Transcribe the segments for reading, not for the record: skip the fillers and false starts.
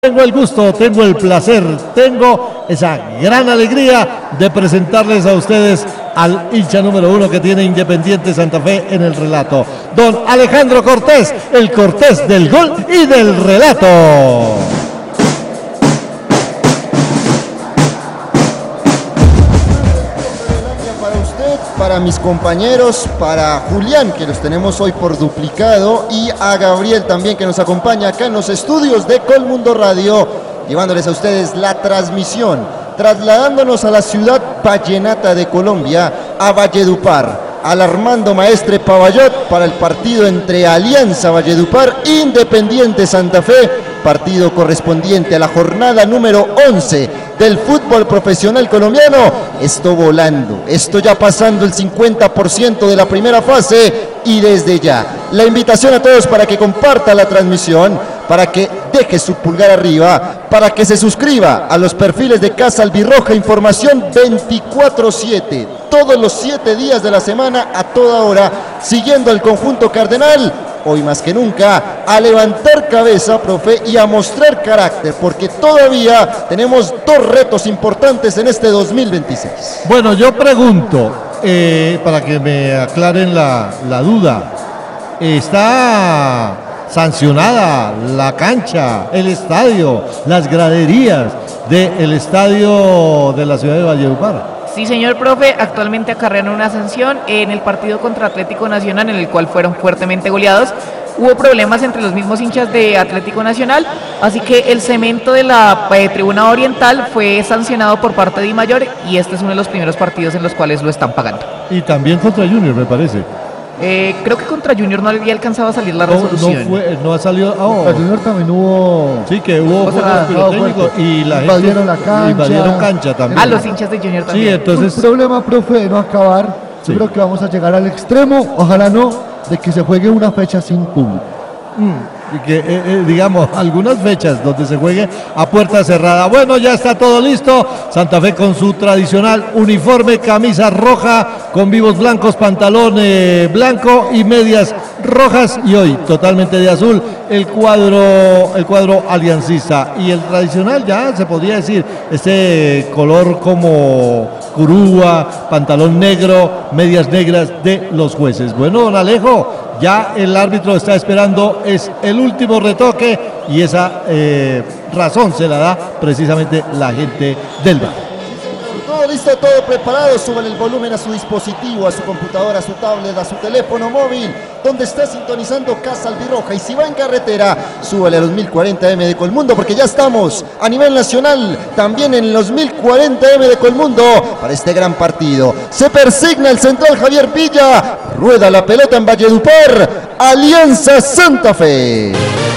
Tengo el gusto, tengo el placer, tengo esa gran alegría de presentarles a ustedes al hincha número 1 que tiene Independiente Santa Fe en el relato, don Alejandro Cortés, el Cortés del gol y del relato. Para mis compañeros, para Julián, que los tenemos hoy por duplicado, y a Gabriel también, que nos acompaña acá en los estudios de Colmundo Radio, llevándoles a ustedes la transmisión, trasladándonos a la ciudad vallenata de Colombia, a Valledupar, al Armando Maestre Pavallot, para el partido entre Alianza Valledupar, Independiente Santa Fe, partido correspondiente a la jornada número 11 del fútbol profesional colombiano. Esto volando, esto ya pasando el 50% de la primera fase, y desde ya la invitación a todos para que comparta la transmisión, para que deje su pulgar arriba, para que se suscriba a los perfiles de Casa Albirroja, información 24/7, todos los 7 días de la semana, a toda hora, siguiendo al conjunto cardenal. Hoy más que nunca, a levantar cabeza, profe, y a mostrar carácter, porque todavía tenemos dos retos importantes en este 2026. Bueno, yo pregunto, para que me aclaren la duda, ¿está sancionada la cancha, el estadio, las graderías del estadio de la ciudad de Valledupar? Sí, señor profe, actualmente acarrean una sanción en el partido contra Atlético Nacional, en el cual fueron fuertemente goleados. Hubo problemas entre los mismos hinchas de Atlético Nacional, así que el cemento de la tribuna oriental fue sancionado por parte de Dimayor, y este es uno de los primeros partidos en los cuales lo están pagando. Y también contra Junior, me parece. Creo que contra Junior no había alcanzado a salir la resolución. No ha salido. Contra Junior también hubo. Sí, que hubo pirotécnico y la gente invadieron la cancha. Invadieron cancha también. A los hinchas de Junior también. Sí, entonces. Un problema, profe, de no acabar. Sí. Yo creo que vamos a llegar al extremo, ojalá no, de que se juegue una fecha sin público. Y que, digamos, algunas fechas donde se juegue a puerta cerrada. Bueno, ya está todo listo. Santa Fe con su tradicional uniforme, camisa roja con vivos blancos, pantalón blanco y medias rojas, y hoy totalmente de azul el cuadro aliancista, y el tradicional, ya se podría decir, este color como curúa, pantalón negro, medias negras de los jueces. Bueno, don Alejo, ya el árbitro está esperando, es el último retoque, y esa razón se la da precisamente la gente del bar. Todo listo, todo preparado. Suban el volumen a su dispositivo, a su computadora, a su tablet, a su teléfono móvil, donde está sintonizando Casa Albirroja. Y si va en carretera, súbale a los 1040M de Colmundo, porque ya estamos a nivel nacional también en los 1040M de Colmundo para este gran partido. Se persigna el central Javier Villa, rueda la pelota en Valledupar, Alianza Santa Fe.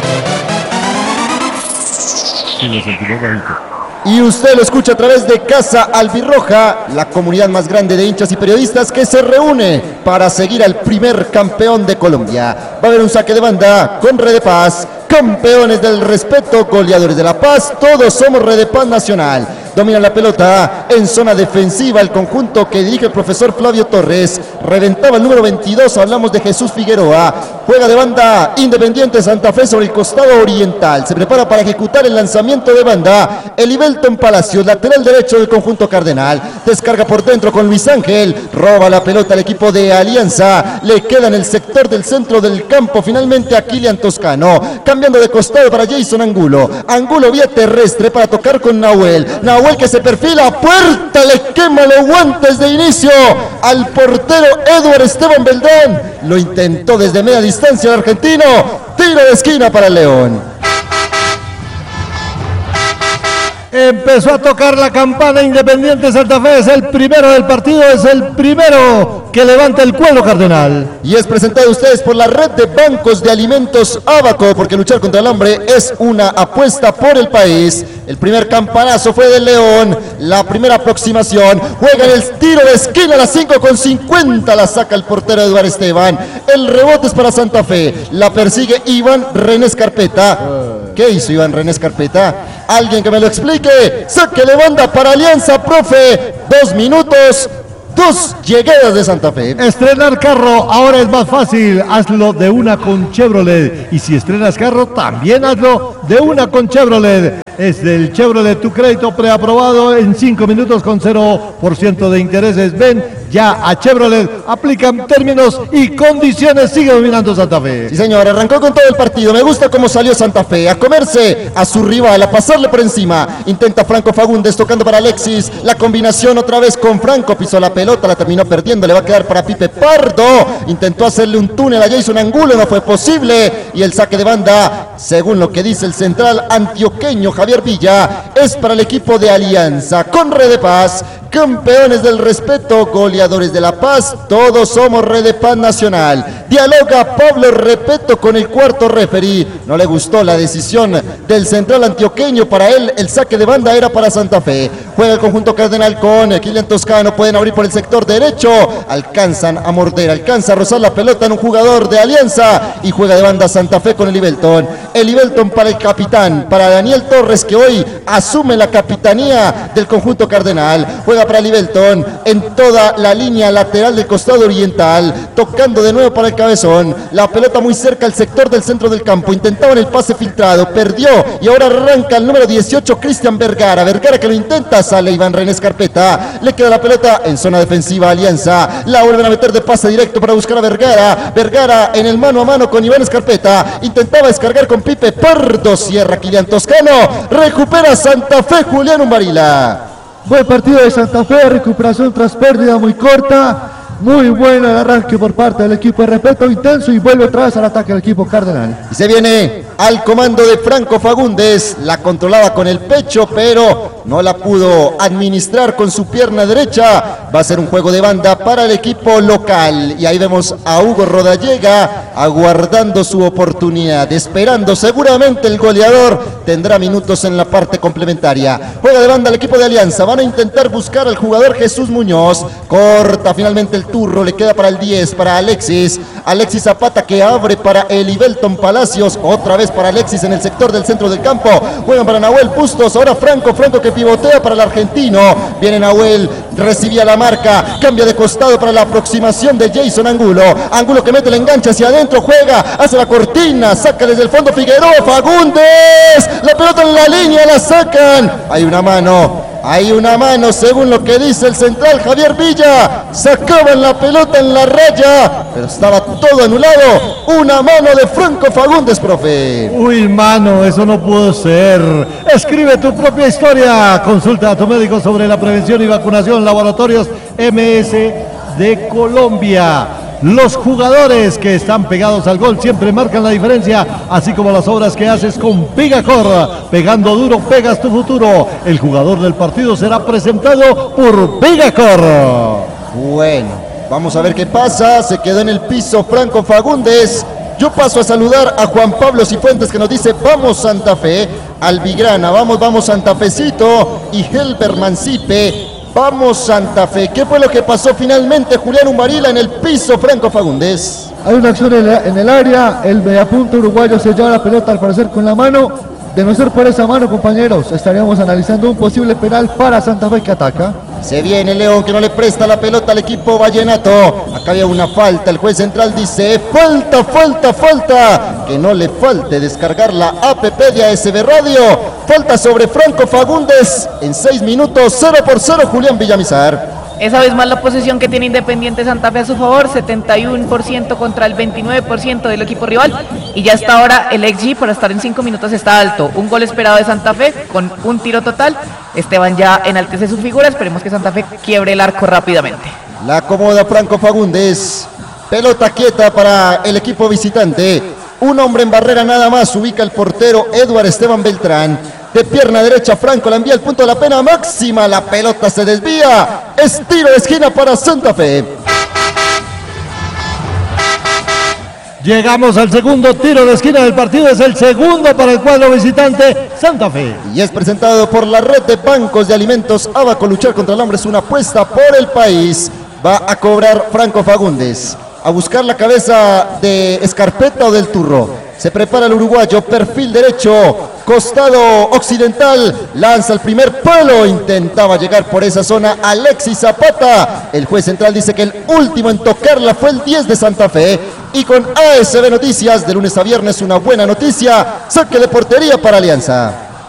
Sí, lo sentimos bajito. Y usted lo escucha a través de Casa Albirroja, la comunidad más grande de hinchas y periodistas que se reúne para seguir al primer campeón de Colombia. Va a haber un saque de banda con Red de Paz, campeones del respeto, goleadores de la paz, todos somos Red de Paz Nacional. Domina la pelota en zona defensiva el conjunto que dirige el profesor Flavio Torres. Reventaba el número 22, hablamos de Jesús Figueroa. Juega de banda Independiente Santa Fe sobre el costado oriental. Se prepara para ejecutar el lanzamiento de banda Elivelton Palacios, lateral derecho del conjunto cardenal. Descarga por dentro con Luis Ángel. Roba la pelota al equipo de Alianza. Le queda en el sector del centro del campo finalmente a Kilian Toscano. Cambiando de costado para Jason Angulo. Angulo vía terrestre para tocar con Nahuel. Nahuel que se perfila a puerta, le quema los guantes de inicio al portero Edward Esteban Beltrán. Lo intentó desde media distancia el argentino. Tiro de esquina para el León. Empezó a tocar la campana Independiente Santa Fe, es el primero del partido, es el primero que levanta el cuadro cardenal. Y es presentado a ustedes por la red de bancos de alimentos Abaco, porque luchar contra el hambre es una apuesta por el país. El primer campanazo fue del León, la primera aproximación, juega en el tiro de esquina a las 5:50, la saca el portero Eduardo Esteban. El rebote es para Santa Fe, la persigue Iván René Escarpeta. ¿Qué hizo Iván René Escarpeta? Alguien que me lo explique. Saque de banda para Alianza, profe. 2 minutos 2 llegadas de Santa Fe. Estrenar carro ahora es más fácil, hazlo de una con Chevrolet. Y si estrenas carro, también hazlo de una con Chevrolet. Es del Chevrolet tu crédito preaprobado en 5 minutos con 0% de intereses. Ven ya a Chevrolet, aplican términos y condiciones, sigue dominando Santa Fe. Sí señor, arrancó con todo el partido, me gusta cómo salió Santa Fe, a comerse a su rival, a pasarle por encima, intenta Franco Fagundes tocando para Alexis, la combinación otra vez con Franco, pisó la pelota, la terminó perdiendo, le va a quedar para Pipe Pardo, intentó hacerle un túnel a Jason Angulo, no fue posible, y el saque de banda, según lo que dice el central antioqueño Javier Villa, es para el equipo de Alianza, con Red de Paz, campeones del respeto, goleadores de La Paz, todos somos Red de Paz Nacional. Dialoga Pablo Repeto con el cuarto referí. No le gustó la decisión del central antioqueño. Para él el saque de banda era para Santa Fe. Juega el conjunto cardenal con Kylian Toscano. Pueden abrir por el sector derecho. Alcanzan a morder, alcanza a rozar la pelota en un jugador de Alianza. Y juega de banda Santa Fe con el Ibelton. El Ibelton para el capitán, para Daniel Torres, que hoy asume la capitanía del conjunto cardenal. Juega para Libelton en toda la línea lateral del costado oriental, tocando de nuevo para el cabezón, la pelota muy cerca al sector del centro del campo, intentaban el pase filtrado, perdió y ahora arranca el número 18 Cristian Vergara, que lo intenta, sale Iván René Escarpeta, le queda la pelota en zona defensiva Alianza, la vuelven a meter de pase directo para buscar a Vergara en el mano a mano con Iván Escarpeta, intentaba descargar con Pipe Pardo, cierra Kylian Toscano, recupera Santa Fe Julián Umbarila. Buen partido de Santa Fe, recuperación tras pérdida muy corta. Muy bueno el arranque por parte del equipo de Respeto, intenso, y vuelve otra vez al ataque del equipo cardenal. Y se viene al comando de Franco Fagundes, la controlaba con el pecho, pero no la pudo administrar con su pierna derecha. Va a ser un juego de banda para el equipo local. Y ahí vemos a Hugo Rodallega aguardando su oportunidad, esperando. Seguramente el goleador tendrá minutos en la parte complementaria. Juega de banda el equipo de Alianza. Van a intentar buscar al jugador Jesús Muñoz. Corta finalmente el turro, le queda para el 10, para Alexis Zapata, que abre para el Ibelton Palacios, otra vez para Alexis en el sector del centro del campo, juegan para Nahuel Bustos, ahora Franco que pivotea para el argentino, viene Nahuel, recibía la marca, cambia de costado para la aproximación de Jason Angulo que mete el enganche hacia adentro, juega, hace la cortina, saca desde el fondo Figueroa, Fagundes, la pelota en la línea, la sacan, hay una mano, según lo que dice el central Javier Villa, sacaban la pelota en la raya, pero estaba todo anulado, una mano de Franco Fagundes, profe. Uy, mano, eso no pudo ser. Escribe tu propia historia, consulta a tu médico sobre la prevención y vacunación, Laboratorios MS de Colombia. Los jugadores que están pegados al gol siempre marcan la diferencia, así como las obras que haces con Pigacor. Pegando duro, pegas tu futuro. El jugador del partido será presentado por Pigacor. Bueno, vamos a ver qué pasa. Se quedó en el piso Franco Fagundes. Yo paso a saludar a Juan Pablo Cifuentes, que nos dice: vamos Santa Fe. Albigrana, vamos Santa Fecito. Y Helber Mancipe: vamos Santa Fe. ¿Qué fue lo que pasó finalmente, Julián Umbarila, en el piso Franco Fagundes? Hay una acción en el área, el mediapunta uruguayo se lleva la pelota al parecer con la mano. De no ser por esa mano, compañeros, estaríamos analizando un posible penal para Santa Fe, que ataca. Se viene León, que no le presta la pelota al equipo vallenato. Acá había una falta, el juez central dice: falta, que no le falte descargar la APP de ASB Radio. Falta sobre Franco Fagundes en 6 minutos, 0-0 Julián Villamizar. Esa vez más la posesión que tiene Independiente Santa Fe a su favor, 71% contra el 29% del equipo rival, y ya hasta ahora el XG para estar en 5 minutos está alto. Un gol esperado de Santa Fe con un tiro total. Esteban ya enaltece su figura, esperemos que Santa Fe quiebre el arco rápidamente. La acomoda Franco Fagundes, pelota quieta para el equipo visitante. Un hombre en barrera nada más, ubica el portero Eduard Esteban Beltrán. De pierna derecha, Franco la envía al punto de la pena máxima. La pelota se desvía. Es tiro de esquina para Santa Fe. Llegamos al segundo tiro de esquina del partido. Es el segundo para el cuadro visitante Santa Fe. Y es presentado por la red de bancos de alimentos Abaco. Luchar contra el hambre es una apuesta por el país. Va a cobrar Franco Fagundes. A buscar la cabeza de Escarpeta o del Turro. Se prepara el uruguayo, perfil derecho, costado occidental, lanza el primer palo, intentaba llegar por esa zona Alexis Zapata. El juez central dice que el último en tocarla fue el 10 de Santa Fe. Y con ASB Noticias, de lunes a viernes, una buena noticia, saque de portería para Alianza.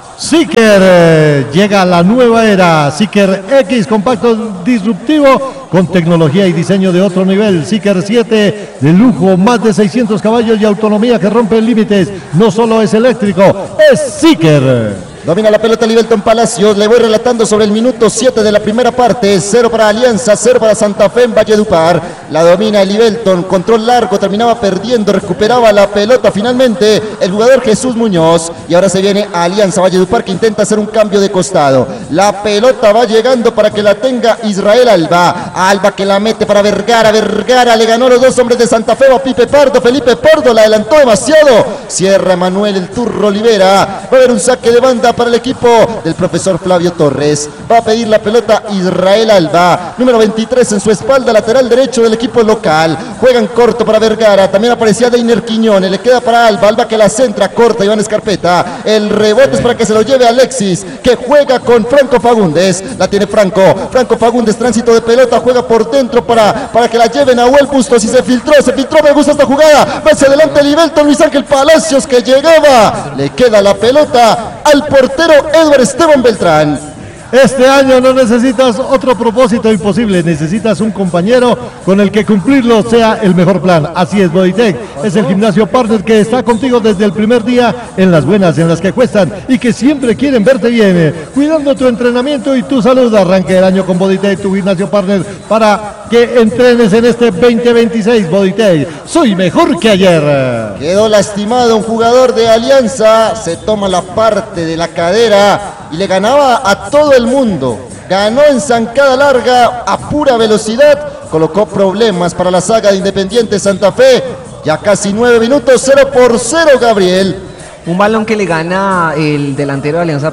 Seeker, llega a la nueva era. Seeker X, compacto disruptivo con tecnología y diseño de otro nivel. Seeker 7 de lujo, más de 600 caballos y autonomía que rompe límites. No solo es eléctrico, es Seeker. Domina la pelota Livelton Palacios, le voy relatando sobre el minuto 7 de la primera parte, 0 para Alianza, 0 para Santa Fe en Valledupar. La domina el Livelton, control largo, terminaba perdiendo, recuperaba la pelota finalmente el jugador Jesús Muñoz. Y ahora se viene Alianza Valledupar, que intenta hacer un cambio de costado. La pelota va llegando para que la tenga Israel Alba. Alba que la mete para Vergara, Vergara le ganó a los dos hombres de Santa Fe, a Pipe Pardo, Felipe Pardo la adelantó demasiado. Cierra Manuel el Turro Olivera. Va a haber un saque de banda para el equipo del profesor Flavio Torres. Va a pedir la pelota Israel Alba, número 23 en su espalda, lateral derecho del equipo local. Juegan corto para Vergara, también aparecía Deiner Quiñones, le queda para Alba, Alba que la centra, corta Iván Escarpeta. El rebote es para que se lo lleve Alexis, que juega con Franco Fagundes. La tiene Franco Fagundes, tránsito de pelota, juega por dentro para que la lleven a Nahuel Bustos y se filtró, me gusta esta jugada. Va hacia adelante Livelton, Luis Ángel Palacios que llegaba, le queda la pelota al portero Edward Esteban Beltrán. Este año no necesitas otro propósito imposible, necesitas un compañero con el que cumplirlo sea el mejor plan. Así es, Bodytech es el gimnasio partner que está contigo desde el primer día, en las buenas, en las que cuestan y que siempre quieren verte bien, cuidando tu entrenamiento y tu salud. Arranque el año con Bodytech, tu gimnasio partner, para que entrenes en este 2026. Bodytech, soy mejor que ayer. Quedó lastimado un jugador de Alianza, se toma la parte de la cadera y le ganaba a todo el mundo. Ganó en zancada larga a pura velocidad, colocó problemas para la saga de Independiente Santa Fe. Ya casi 9 minutos, 0-0 Gabriel. Un balón que le gana el delantero de Alianza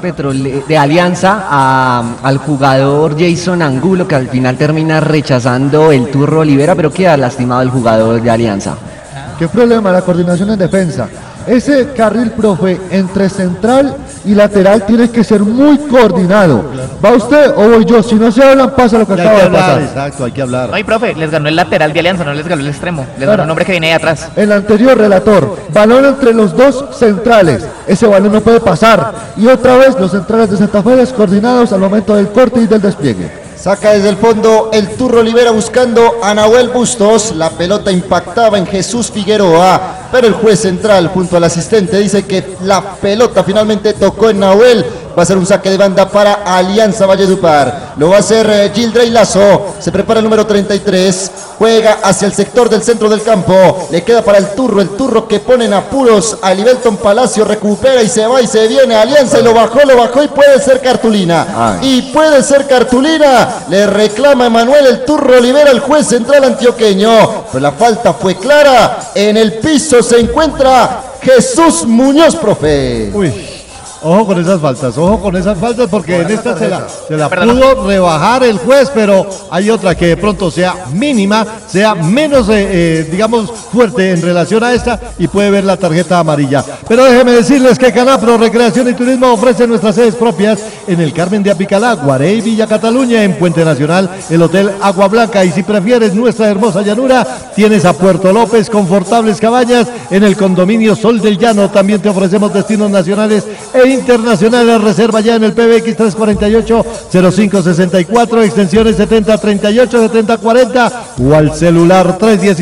al jugador Jason Angulo, que al final termina rechazando el Turro Olivera, pero queda lastimado el jugador de Alianza. ¿Qué problema? La coordinación en defensa. Ese carril, profe, entre central y lateral tiene que ser muy coordinado. ¿Va usted o voy yo? Si no se hablan, pasa lo que acaba de pasar. Exacto, hay que hablar. Ay, profe, les ganó el lateral de Alianza, no les ganó el extremo. Les ganó un hombre que viene de atrás. El anterior relator, balón entre los dos centrales. Ese balón no puede pasar. Y otra vez los centrales de Santa Fe descoordinados al momento del corte y del despliegue. Saca desde el fondo el Turro Olivera buscando a Nahuel Bustos. La pelota impactaba en Jesús Figueroa, pero el juez central junto al asistente dice que la pelota finalmente tocó en Nahuel. Va a ser un saque de banda para Alianza Valledupar. Lo va a hacer Gildrey Lazo. Se prepara el número 33. Juega hacia el sector del centro del campo. Le queda para el Turro que pone en apuros a Livelton Palacio. Recupera y se va y se viene Alianza y lo bajó y puede ser cartulina. Y puede ser cartulina. Le reclama Emanuel el Turro Olivera, el juez central antioqueño. Pero la falta fue clara. En el piso se encuentra Jesús Muñoz, profe. Uy. Ojo con esas faltas porque en esta se la pudo rebajar el juez, pero hay otra que de pronto sea mínima, sea menos, digamos, fuerte en relación a esta y puede ver la tarjeta amarilla. Pero déjenme decirles que Canapro Recreación y Turismo ofrece nuestras sedes propias en el Carmen de Apicalá, Guarey, Villa Cataluña, en Puente Nacional, el Hotel Agua Blanca, y si prefieres nuestra hermosa llanura, tienes a Puerto López, confortables cabañas en el condominio Sol del Llano. También te ofrecemos destinos nacionales e internacionales. Reserva ya en el PBX 348-0564, extensiones 7038, 7040 o al celular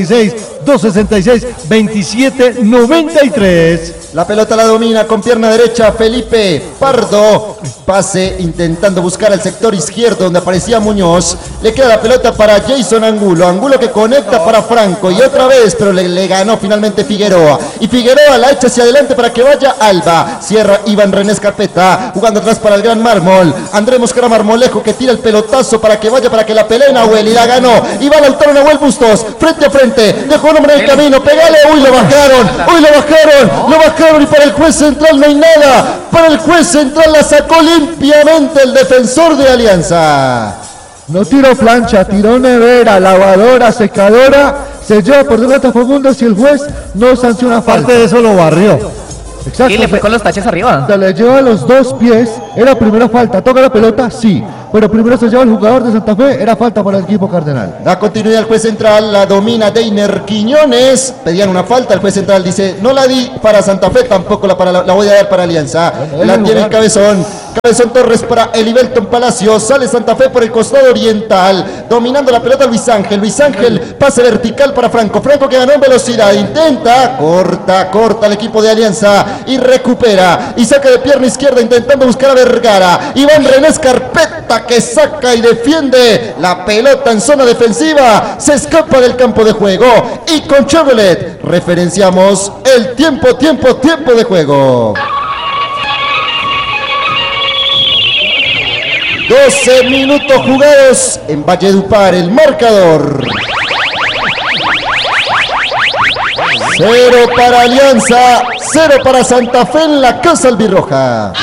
316-266-2793. La pelota la domina con pierna derecha Felipe Pardo. Pase intentando buscar al sector izquierdo donde aparecía Muñoz. Le queda la pelota para Jason Angulo. Angulo que conecta para Franco y otra vez, pero le ganó finalmente Figueroa. Y Figueroa la echa hacia adelante para que vaya Alba. Cierra Iván René Escarpeta. Jugando atrás para el gran Mármol. Andrés Mosquera Marmolejo que tira el pelotazo para que vaya, para que la pelee Nahuel. Y la ganó. Y va a lanzar Nahuel Bustos. Frente a frente. Dejó un hombre en el camino. Pegale. Uy, lo bajaron. Y para el juez central no hay nada. Para el juez central la sacó limpiamente el defensor de Alianza. No tiró plancha, tiró nevera, lavadora, secadora, se lleva por delante Fagundes si el juez no sanciona falta. Aparte de eso lo barrió. Exacto. Y le fue con los taches arriba. Se le lleva los dos pies, era primera falta. ¿Toca la pelota? Sí. Pero primero se lleva el jugador de Santa Fe, era falta para el equipo cardenal. Da continuidad al juez central, la domina Deiner Quiñones. Pedían una falta, el juez central dice, no la di para Santa Fe, tampoco la voy a dar para Alianza. La tiene el Cabezón. Cabezón Torres para Elivelton Palacios. Sale Santa Fe por el costado oriental. Dominando la pelota Luis Ángel. Luis Ángel, pase vertical para Franco. Franco que ganó en velocidad. Intenta, corta el equipo de Alianza. Y recupera. Y saca de pierna izquierda intentando buscar a Vergara. Iván René Escarpeta que saca y defiende la pelota en zona defensiva. Se escapa del campo de juego. Y con Chevrolet referenciamos el tiempo de juego. 12 minutos jugados en Valledupar, el marcador. 0 para Alianza, 0 para Santa Fe en la casa albirroja.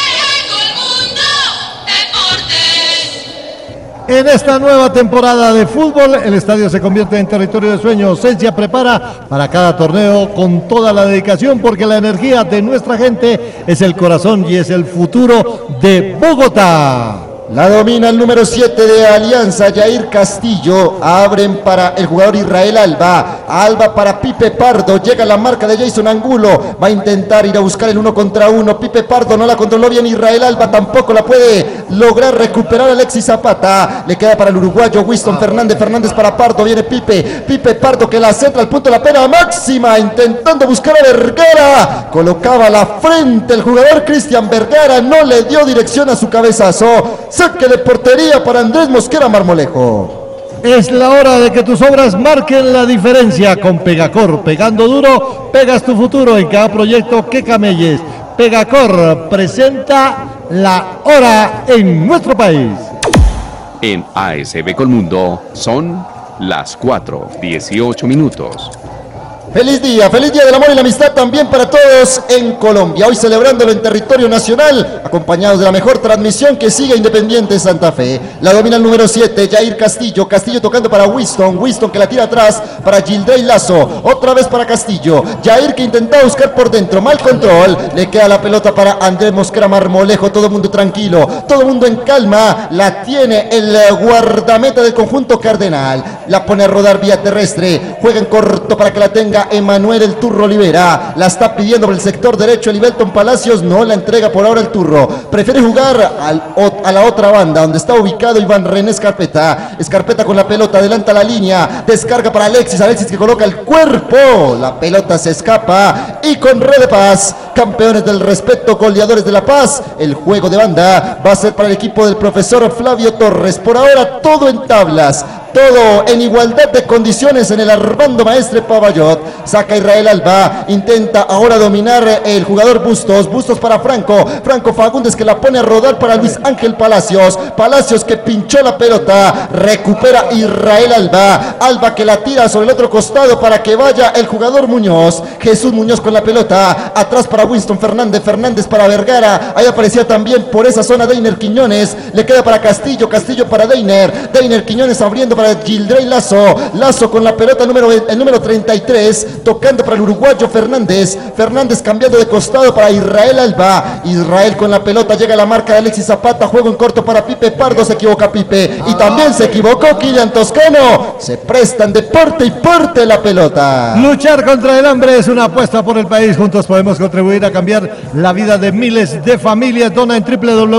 En esta nueva temporada de fútbol, el estadio se convierte en territorio de sueños. Celsia prepara para cada torneo con toda la dedicación porque la energía de nuestra gente es el corazón y es el futuro de Bogotá. La domina el número 7 de Alianza, Jair Castillo. Abren para el jugador Israel Alba. Alba para Pipe Pardo. Llega la marca de Jason Angulo. Va a intentar ir a buscar el 1 contra 1. Pipe Pardo no la controló bien. Israel Alba tampoco la puede lograr recuperar Alexis Zapata. Le queda para el uruguayo Winston Fernández. Fernández para Pardo. Viene Pipe. Pipe Pardo que la centra al punto de la pena máxima. Intentando buscar a Vergara. Colocaba la frente el jugador Cristian Vergara. No le dio dirección a su cabezazo. Saque de portería para Andrés Mosquera Marmolejo. Es la hora de que tus obras marquen la diferencia con Pegacor. Pegando duro, pegas tu futuro en cada proyecto que camelles. Pegacor presenta la hora en nuestro país. En ASB Colmundo son las 4:18 minutos. Feliz día del amor y la amistad también para todos en Colombia. Hoy celebrándolo en territorio nacional, acompañados de la mejor transmisión que sigue Independiente Santa Fe. La domina el número 7, Jair Castillo. Castillo tocando para Winston. Winston que la tira atrás para Gildrey Lazo. Otra vez para Castillo. Jair que intenta buscar por dentro. Mal control. Le queda la pelota para Andrés Mosquera Marmolejo. Todo el mundo tranquilo. Todo el mundo en calma. La tiene el guardameta del conjunto cardenal. La pone a rodar vía terrestre. Juega en corto para que la tenga Emanuel el Turro Olivera. La está pidiendo por el sector derecho Elivelton Palacios. No la entrega por ahora el Turro. Prefiere jugar a la otra banda donde está ubicado Iván René Escarpeta. Escarpeta con la pelota. Adelanta la línea. Descarga para Alexis. Alexis que coloca el cuerpo. La pelota se escapa. Y con Red de Paz, campeones del respeto, goleadores de La Paz. El juego de banda va a ser para el equipo del profesor Flavio Torres. Por ahora todo en tablas. Todo en igualdad de condiciones en el Armando Maestre Pavallot. Saca Israel Alba. Intenta ahora dominar el jugador Bustos. Bustos para Franco. Franco Fagundes que la pone a rodar para Luis Ángel Palacios. Palacios que pinchó la pelota. Recupera Israel Alba. Alba que la tira sobre el otro costado para que vaya el jugador Muñoz. Jesús Muñoz con la pelota. Atrás para Winston Fernández. Fernández para Vergara. Ahí aparecía también por esa zona Deiner Quiñones. Le queda para Castillo. Castillo para Deiner. Deiner Quiñones abriendo para Gildrey Lazo. Lazo con la pelota el número 33. Tocando para el uruguayo Fernández. Fernández cambiando de costado para Israel Alba. Israel con la pelota. Llega la marca de Alexis Zapata. Juego en corto para Pipe Pardo. Se equivoca Pipe. Y también se equivocó Kylian Toscano. Se prestan de parte y parte la pelota. Luchar contra el hambre es una apuesta por el país. Juntos podemos contribuir a cambiar la vida de miles de familias. Dona en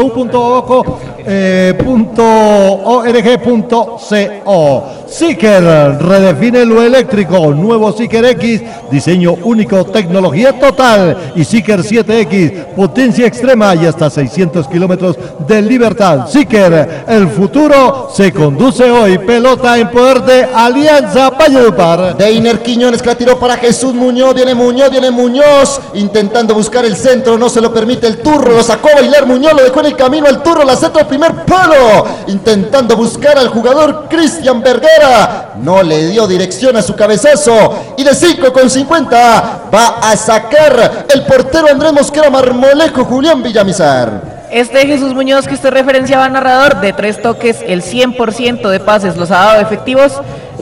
www.org.co. Seeker redefine lo eléctrico. Nuevo Seeker X, diseño único, tecnología total. Y Seeker 7X, potencia extrema y hasta 600 kilómetros de libertad. Seeker, el futuro se conduce hoy. Pelota en poder de Alianza Valledupar. Deiner Quiñones que la tiró para Jesús Muñoz. Viene Muñoz. Intentando buscar el centro. No se lo permite el Turro. Lo sacó a bailar Muñoz. Lo dejó en el camino al Turro. La centra al primer palo. Intentando buscar al jugador Cristian Vergara. No le dio dirección a su cabezazo. Y de 5,50 va a sacar el portero Andrés Mosquera Marmolejo, Julián Villamizar. Este Jesús Muñoz que usted referenciaba, narrador, de 3 toques, el 100% de pases los ha dado efectivos.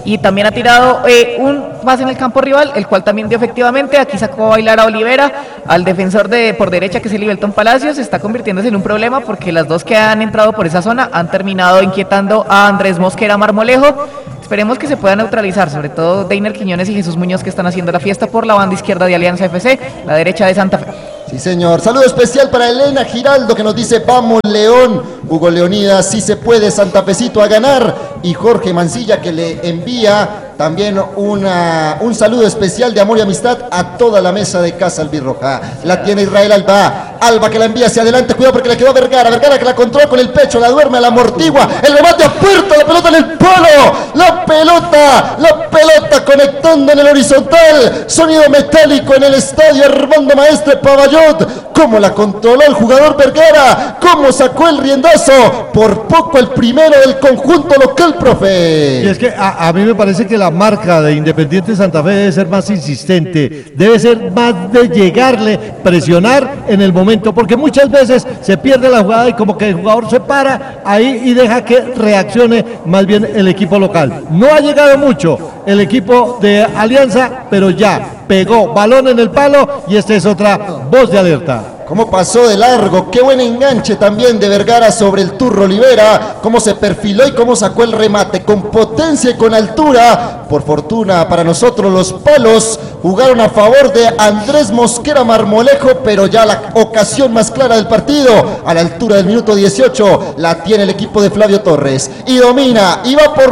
y también ha tirado un pase en el campo rival, el cual también dio efectivamente. Aquí sacó a bailar a Olivera, al defensor por derecha, que es Libelton Palacios. Está convirtiéndose en un problema porque las dos que han entrado por esa zona han terminado inquietando a Andrés Mosquera Marmolejo. Esperemos que se pueda neutralizar, sobre todo Deiner Quiñones y Jesús Muñoz, que están haciendo la fiesta por la banda izquierda de Alianza FC, la derecha de Santa Fe. Sí, señor. Saludo especial para Elena Giraldo, que nos dice: vamos, León. Hugo Leonidas: sí se puede, Santa Fecito a ganar. Y Jorge Mancilla, que le envía también un saludo especial de amor y amistad a toda la mesa de Casa Albirroja. La tiene Israel Alba. Alba, que la envía hacia adelante. Cuidado porque le quedó a Vergara. Vergara, que la controla con el pecho, la duerme, la amortigua. El remate a puerta, la pelota en el palo. La pelota conectando en el horizontal. Sonido metálico en el estadio Armando Maestre Pavallot. Cómo la controló el jugador Vergara. Cómo sacó el riendazo. Por poco el primero del conjunto local, profe. Y es que a mí me parece que la marca de Independiente Santa Fe debe ser más insistente, debe ser más de llegarle, presionar en el momento, porque muchas veces se pierde la jugada y como que el jugador se para ahí y deja que reaccione más bien el equipo local. No ha llegado mucho el equipo de Alianza, pero ya pegó balón en el palo y esta es otra voz de alerta. Cómo pasó de largo, qué buen enganche también de Vergara sobre el Turro Olivera, cómo se perfiló y cómo sacó el remate con potencia y con altura. Por fortuna para nosotros, los palos jugaron a favor de Andrés Mosquera Marmolejo, pero ya la ocasión más clara del partido, a la altura del minuto 18, la tiene el equipo de Flavio Torres y domina y va por